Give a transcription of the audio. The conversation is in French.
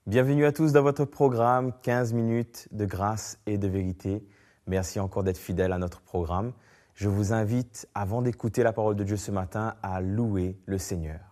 Bienvenue à tous dans votre programme 15 minutes de grâce et de vérité. Merci encore d'être fidèles à notre programme. Je vous invite, avant d'écouter la parole de Dieu ce matin, à louer le Seigneur.